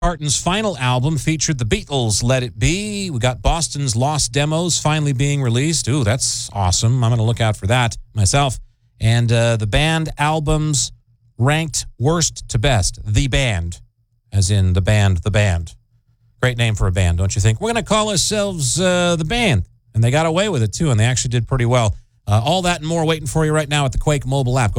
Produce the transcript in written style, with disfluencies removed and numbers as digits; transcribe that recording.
Martin's final album featured the Beatles' Let It Be. We got Boston's Lost Demos finally being released. Ooh, that's awesome. I'm going to look out for that myself. And the band albums ranked worst to best. The Band, as in the band. Great name for a band, don't you think? We're going to call ourselves The Band. And they got away with it, too, and they actually did pretty well. All that and more waiting for you right now at the Quake mobile app.